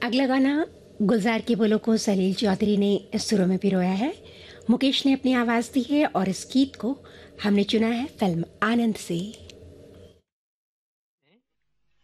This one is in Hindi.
अगला गाना गुलजार के बोलों को सलील चौधरी ने सुरों में पिरोया है। मुकेश ने अपनी आवाज़ दी है और इस गीत को हमने चुना है फिल्म आनंद से।